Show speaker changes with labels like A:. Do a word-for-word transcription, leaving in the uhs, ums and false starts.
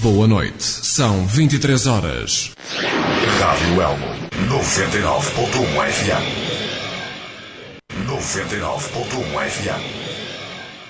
A: Boa noite. São vinte e três horas.
B: Rádio Elmo, noventa e nove ponto um F M. noventa e nove ponto um F M.